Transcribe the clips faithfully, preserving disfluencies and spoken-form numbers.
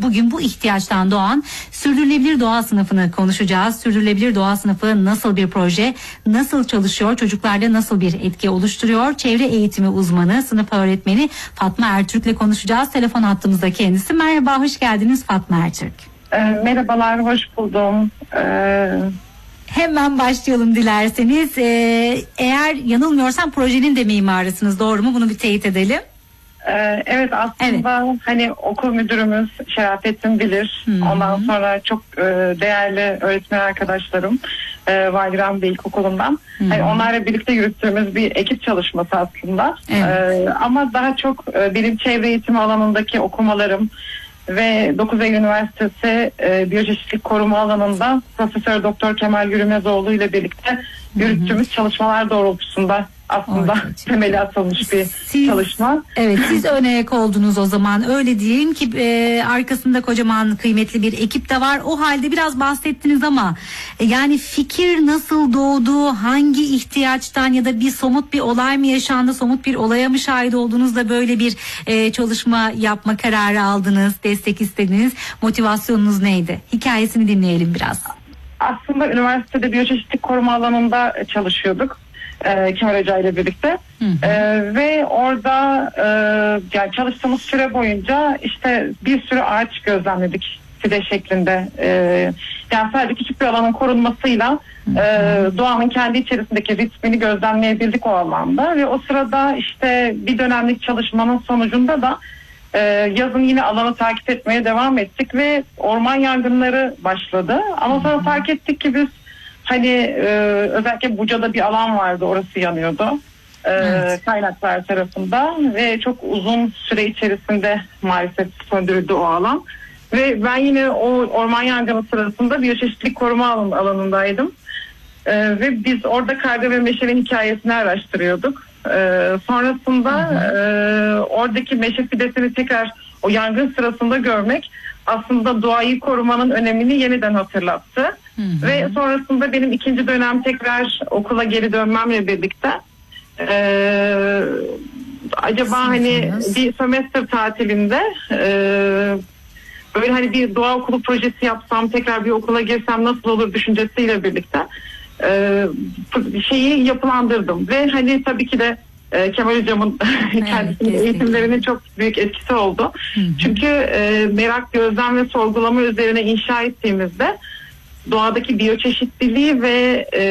bugün bu ihtiyaçtan doğan Sürdürülebilir Doğa sınıfını konuşacağız. Sürdürülebilir Doğa sınıfı nasıl bir proje, nasıl çalışıyor, çocuklarda nasıl bir etki oluşturuyor? Çevre eğitimi uzmanı, sınıf öğretmeni Fatma Ertürk'le konuşacağız. Telefon hattımızda kendisi. Merhaba, hoş geldiniz Fatma Ertürk. E, merhabalar, hoş buldum. E... Hemen başlayalım dilerseniz. Ee, eğer yanılmıyorsam projenin de mimarısınız, doğru mu? Bunu bir teyit edelim. Ee, evet aslında evet. Hani okul müdürümüz Şerafettin bilir. Hmm. Ondan sonra çok e, değerli öğretmen arkadaşlarım e, Validem Bey İlkokulu'ndan. Hmm. Hani onlarla birlikte yürüttüğümüz bir ekip çalışması aslında. Evet. E, ama daha çok e, benim çevre eğitimi alanındaki okumalarım ve dokuz Eylül Üniversitesi e, Biyoçeşitlilik Koruma alanında Profesör Doktor Kemal Yürümezoğlu ile birlikte yürüttüğümüz hmm. çalışmalar doğrultusunda aslında okay. temeli atılmış bir siz, çalışma. Evet, siz ön ayak oldunuz o zaman, öyle diyeyim ki e, arkasında kocaman kıymetli bir ekip de var. O halde biraz bahsettiniz ama e, yani fikir nasıl doğdu, hangi ihtiyaçtan ya da bir somut bir olay mı yaşandı, somut bir olaya mı şahit oldunuz da böyle bir e, çalışma yapma kararı aldınız, destek istediniz, motivasyonunuz neydi? Hikayesini dinleyelim biraz. Aslında üniversitede biyoçeşitlilik koruma alanında çalışıyorduk. E, Kemal Hoca ile birlikte hı hı. E, ve orada e, yani çalıştığımız süre boyunca işte bir sürü ağaç gözlemledik fide şeklinde. E, yani sadece küçük bir alanın korunmasıyla hı hı. E, doğanın kendi içerisindeki ritmini gözlemleyebildik o alanda ve o sırada işte bir dönemlik çalışmanın sonucunda da e, yazın yine alanı takip etmeye devam ettik ve orman yangınları başladı ama sonra fark ettik ki biz hani e, özellikle Buca'da bir alan vardı, orası yanıyordu e, evet. kaynaklar tarafında ve çok uzun süre içerisinde maalesef söndürüldü o alan ve ben yine o orman yangını sırasında biyoçeşitlilik koruma alan, alanındaydım e, ve biz orada karga ve meşenin hikayesini araştırıyorduk. E, sonrasında e, oradaki meşe fidesini tekrar o yangın sırasında görmek aslında doğayı korumanın önemini yeniden hatırlattı. Hı hı. Ve sonrasında benim ikinci dönem tekrar okula geri dönmemle birlikte e, acaba Sınıfınız. hani bir sömestr tatilinde e, böyle hani bir doğa okulu projesi yapsam, tekrar bir okula girsem nasıl olur düşüncesiyle birlikte e, şeyi yapılandırdım ve hani tabii ki de e, Kemal Hocam'ın evet, kendisinin eğitimlerinin çok büyük etkisi oldu. Hı hı. Çünkü e, merak, gözlem ve sorgulama üzerine inşa ettiğimizde doğadaki biyoçeşitliliği ve e,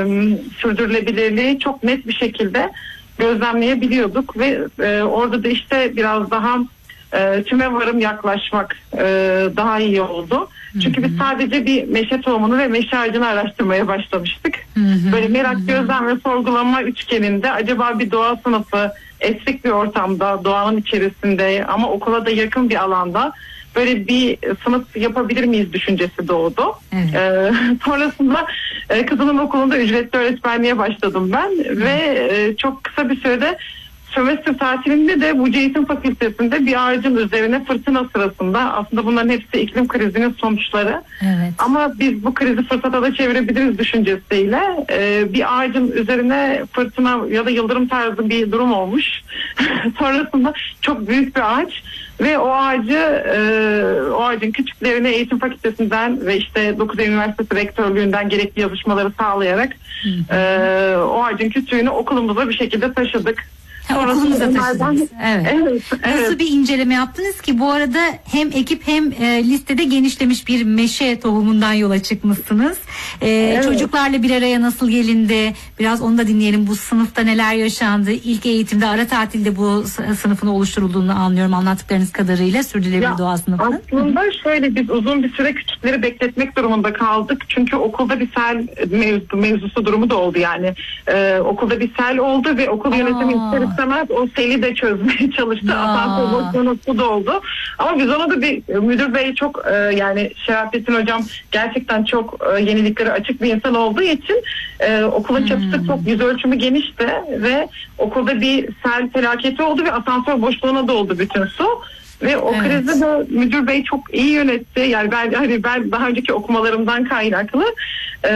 sürdürülebilirliği çok net bir şekilde gözlemleyebiliyorduk ve e, orada da işte biraz daha e, tüme varım yaklaşmak e, daha iyi oldu. Çünkü biz sadece bir meşe tohumunu ve meşe ağacını araştırmaya başlamıştık. Hı hı, Böyle merak, hı. gözlem ve sorgulama üçgeninde acaba bir doğa sınıfı esnek bir ortamda, doğanın içerisinde ama okula da yakın bir alanda böyle bir sınıf yapabilir miyiz düşüncesi doğdu. Evet. Ee, sonrasında e, kızımın okulunda ücretli öğretmenliğe başladım ben Hı. ve e, çok kısa bir sürede sömestr tatilinde de Buca Eğitim Fakültesi'nde bir ağacın üzerine fırtına sırasında, aslında bunların hepsi iklim krizinin sonuçları. Evet. Ama biz bu krizi fırsata da çevirebiliriz düşüncesiyle e, bir ağacın üzerine fırtına ya da yıldırım tarzı bir durum olmuş. Sonrasında çok büyük bir ağaç ve o ağacı e, o ağacın küçüklerini eğitim fakültesinden ve işte dokuz Eylül Üniversitesi rektörlüğünden gerekli yazışmaları sağlayarak e, o ağacın küçüğünü okulumuza bir şekilde taşıdık. Okulunuza taşıdınız. Evet. Evet, evet. Nasıl bir inceleme yaptınız ki? Bu arada hem ekip hem e, listede genişlemiş bir meşe tohumundan yola çıkmışsınız. E, evet. Çocuklarla bir araya nasıl gelindi? Biraz onu da dinleyelim. Bu sınıfta neler yaşandı? İlk eğitimde, ara tatilde bu sınıfın oluşturulduğunu anlıyorum anlattıklarınız kadarıyla. Sürdürülebilir ya, Doğa sınıfının. Aslında şöyle, biz uzun bir süre küçükleri bekletmek durumunda kaldık. Çünkü okulda bir sel mevzu, mevzusu durumu da oldu yani. Ee, okulda bir sel oldu ve okul yönetimi ister istemez o seli de çözmeye çalıştı. Asansör boşluğu da oldu. Ama biz ona da bir müdür bey çok e, yani Şerafettin hocam gerçekten çok e, yeniliklere açık bir insan olduğu için e, okulun çatısı hmm. çok yüz ölçümü genişti ve okulda bir sel felaketi oldu ve asansör boşluğuna doldu bütün su. Ve o Evet. krizi de müdür bey çok iyi yönetti. Yani ben hani ben daha önceki okumalarımdan kaynaklı e,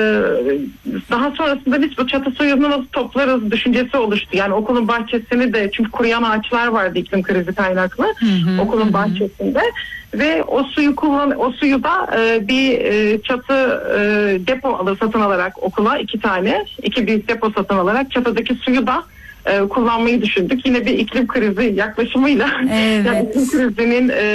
daha sonrasında biz bu çatı suyunu nasıl toplarız düşüncesi oluştu. Yani okulun bahçesini de, çünkü kuruyan ağaçlar vardı iklim krizi kaynaklı Hı hı, okulun hı. bahçesinde. Ve o suyu kullan, o suyu da e, bir e, çatı e, depo alır satın alarak okula iki tane, iki büyük depo satın alarak çatıdaki suyu da e, kullanmayı düşündük. Yine bir iklim krizi yaklaşımıyla. Evet. Yani iklim krizinin e,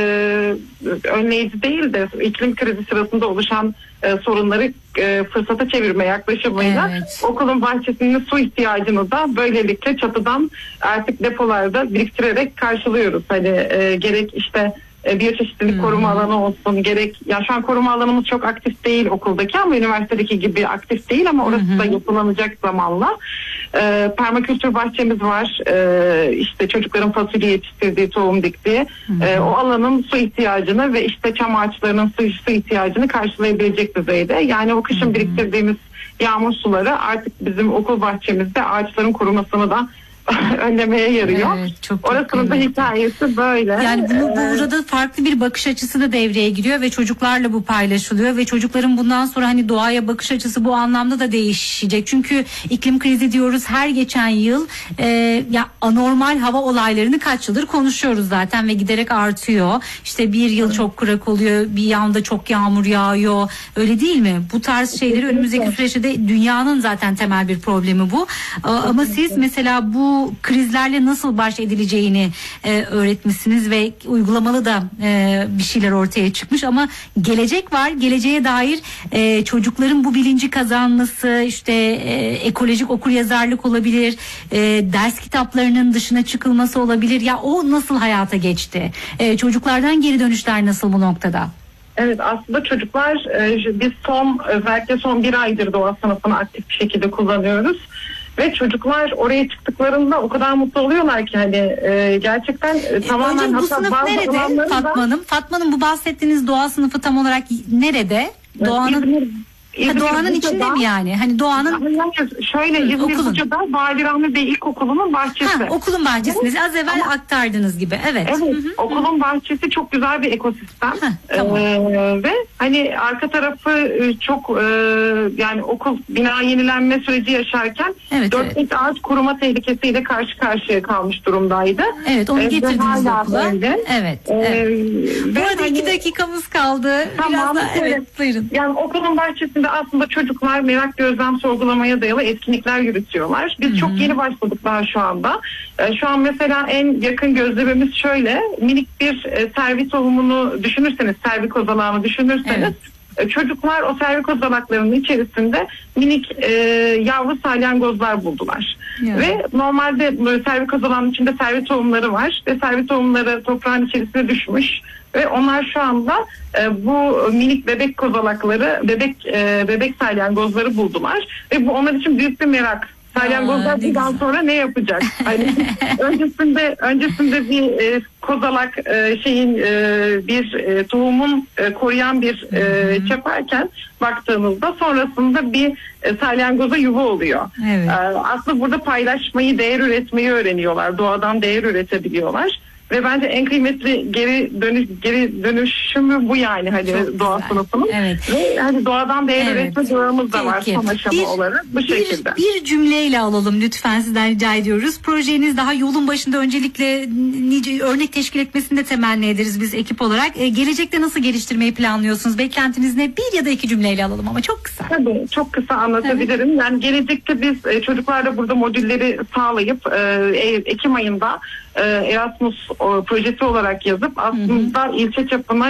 önleyici değil de iklim krizi sırasında oluşan e, sorunları e, fırsata çevirme yaklaşımıyla Evet. okulun bahçesinin su ihtiyacını da böylelikle çatıdan artık depolarda biriktirerek karşılıyoruz. Hani e, gerek işte e, biyoçeşitlilik Hmm. koruma alanı olsun, gerek ya şu an koruma alanımız çok aktif değil okuldaki ama üniversitedeki gibi aktif değil ama orası Hı hı. da yapılanacak zamanla. E, permakültür bahçemiz var. E, işte çocukların fasulye yetiştirdiği, tohum diktiği e, o alanın su ihtiyacını ve işte çam ağaçlarının su, su ihtiyacını karşılayabilecek düzeyde. Yani o kışın Hı. biriktirdiğimiz yağmur suları artık bizim okul bahçemizde ağaçların kurumasını da önlemeye yarıyor. Evet, çok, çok Orasının da kıymetli. hikayesi böyle. Yani bunu Ee, burada farklı bir bakış açısı da devreye giriyor ve çocuklarla bu paylaşılıyor ve çocukların bundan sonra hani doğaya bakış açısı bu anlamda da değişecek. Çünkü iklim krizi diyoruz her geçen yıl e, ya anormal hava olaylarını kaç yıldır konuşuyoruz zaten ve giderek artıyor. İşte bir yıl çok kurak oluyor, bir yanda çok yağmur yağıyor. Öyle değil mi? Bu tarz şeyleri önümüzdeki süreçte de dünyanın zaten temel bir problemi bu. Ama siz mesela bu krizlerle nasıl baş edileceğini e, öğretmişsiniz ve uygulamalı da e, bir şeyler ortaya çıkmış ama gelecek var. Geleceğe dair e, çocukların bu bilinci kazanması, işte e, ekolojik okuryazarlık olabilir, e, ders kitaplarının dışına çıkılması olabilir. Ya o nasıl hayata geçti? E, çocuklardan geri dönüşler nasıl bu noktada? Evet, aslında çocuklar e, biz son özellikle son bir aydır doğa sınıfını aktif bir şekilde kullanıyoruz. Ve çocuklar oraya çıktıklarında o kadar mutlu oluyorlar ki hani e, gerçekten e, tamamen Önce bu hatta sınıf bazı nerede alanları da- Fatma Hanım? Fatma Hanım bu bahsettiğiniz doğa sınıfı tam olarak nerede? Doğanın İzmir- Ha, İzmir doğanın içinde Buca'da- mi yani? Hani doğanın Hayır, hayır. Şöyle Hı, İzmir okulun. Buca'da Vali Rahmi Bey İlkokulu'nun bahçesi. ha, okulun bahçesiniz. Az evvel Ama- aktardığınız gibi. Evet. Evet, Hı hı. okulun bahçesi çok güzel bir ekosistem. Heh, tamam. Ee, ve hani arka tarafı e, çok e, yani okul bina yenilenme süreci yaşarken Evet, dört evet. beş ağaç kuruma tehlikesiyle karşı karşıya kalmış durumdaydı. Evet, onu Ee, ve getirdiniz hala okula. öyle. Evet. Ee, evet. Bu ve arada hani- iki dakikamız kaldı. Tamam, Biraz da evet, evet. buyurun. Yani okulun bahçesinde aslında çocuklar merak, gözlem, sorgulamaya dayalı etkinlikler yürütüyorlar. Biz Hı-hı. çok yeni başladık daha şu anda. Ee, şu an mesela en yakın gözlemimiz şöyle. Minik bir e, servi tohumunu düşünürseniz, servi kozalağını düşünürseniz Evet. e, çocuklar o servi kozalaklarının içerisinde minik e, yavru salyangozlar buldular. Ya. Ve normalde böyle servi kozalağının içinde servi tohumları var ve servi tohumları toprağın içerisine düşmüş. Ve onlar şu anda e, bu minik bebek kozalakları, bebek e, bebek salyangozları buldular. Ve bu onlar için büyük bir merak. Aa, Salyangozlar ne bundan güzel. sonra ne yapacak? Hani öncesinde öncesinde bir e, kozalak e, şeyin e, bir e, tohumun e, koruyan bir e, çaparken baktığımızda sonrasında bir e, salyangoza yuva oluyor. Evet. E, aslında burada paylaşmayı, değer üretmeyi öğreniyorlar. Doğadan değer üretebiliyorlar. Ve bence en kıymetli geri dönüş geri dönüşümü bu yani hani Çok doğa güzel. sınıfının. Evet. Ve hani doğadan değer Evet. üretme durumumuz da var Peki. son aşama Bir- olarak bu bir, şekilde. Bir cümleyle alalım lütfen, sizden rica ediyoruz. Projeniz daha yolun başında, öncelikle nice örnek teşkil etmesini de temenni ederiz biz ekip olarak. E, gelecekte nasıl geliştirmeyi planlıyorsunuz? Beklentiniz ne? Bir ya da iki cümleyle alalım ama çok kısa. Tabii çok kısa anlatabilirim. Yani gelecekte biz e, çocuklarla burada modülleri sağlayıp e, e- Ekim ayında e, Erasmus o, projesi olarak yazıp aslında ilçe çapına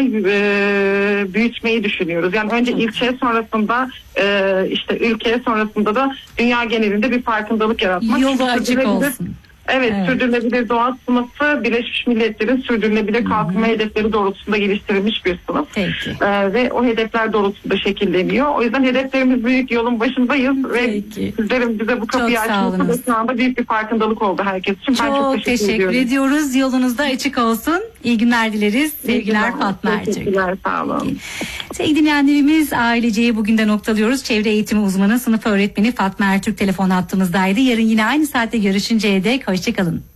e, büyütmeyi düşünüyoruz. Yani önce ilçe, sonrasında e, işte ülke, sonrasında da dünya genelinde bir farkındalık yaratmak. Yolu Çünkü açık sürdürülebilir- olsun. Evet, Evet. sürdürülebilir doğa sınıfı Birleşmiş Milletler'in sürdürülebilir kalkınma hedefleri doğrultusunda geliştirilmiş bir sınıf. Peki. Ee, ve o hedefler doğrultusunda şekilleniyor. O yüzden hedeflerimiz büyük, yolun başındayız Peki. ve sizlerin bize bu kapıyı Çok sağ açması da olunuz. şu anda büyük bir farkındalık oldu herkes için. Ben çok Çok teşekkür, teşekkür ediyorum. ediyoruz. Yolunuz da açık olsun. İyi günler dileriz. Sevgiler İyi Fatma günler. Ertürk. Teşekkürler, sağ olun. Sevgili dinleyenlerimiz, Ailece'yi bugün de noktalıyoruz. Çevre eğitimi uzmanı, sınıf öğretmeni Fatma Ertürk telefon hattımızdaydı. Yarın yine aynı saatte görüşünceye dek hoşçakalın.